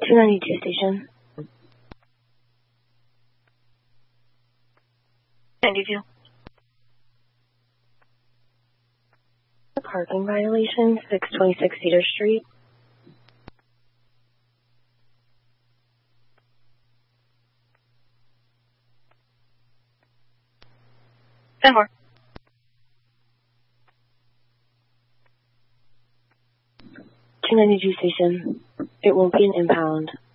292 station. 92. Parking violation, 626 Cedar Street. Ten more. 292 station. It won't be an impound.